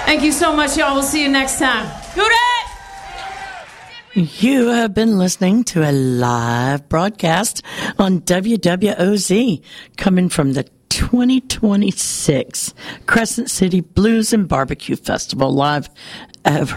Thank you so much, y'all. We'll see you next time. Hooray! You have been listening to a live broadcast on WWOZ coming from the 2026 Crescent City Blues and Barbecue Festival live